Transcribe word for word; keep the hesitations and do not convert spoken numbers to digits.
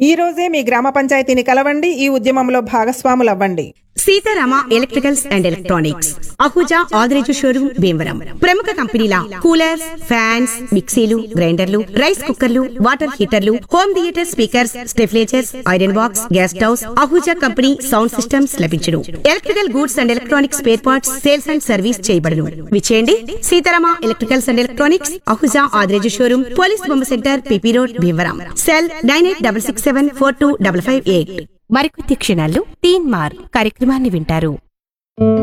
ఈ రోజే మీ గ్రామ పంచాయతీని కలవండి, ఈ ఉద్యమంలో భాగస్వాములవ్వండి. Sitarama electricals and electronics, Ahuja Adireju showroom, Bhimavaram. ప్రముఖ కంపెనీల కూలర్స్, ఫ్యాన్స్, మిక్సీలు, గ్రైండర్లు, రైస్ కుక్కర్లు, water హీటర్లు, home theatre speakers, స్టెఫ్లేజర్స్, iron box, gas stoves, Ahuja company sound systems లభించును. Electrical goods and electronics spare parts sales and service చేయబడును. విచేయండి Sitarama electricals and electronics, Ahuja Adireju showroom, police బొమ్మ centre, PP road, Bhimavaram. Cell nine eight double six seven four two double five eight. మరికొద్ది క్షణాల్లో తీన్ మార్ కార్యక్రమాన్ని వింటారు.